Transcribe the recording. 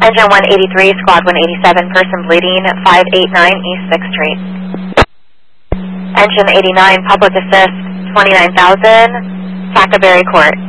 Engine 183, Squad 187, person bleeding, 589 East 6th Street. Engine 89, public assist, 29,000, Sackaberry Court.